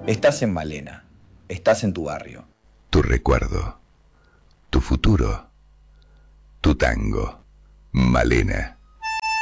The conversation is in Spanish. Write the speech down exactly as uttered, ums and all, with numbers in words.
Estás en Malena, estás en tu barrio. Tu recuerdo, tu futuro, tu tango, Malena.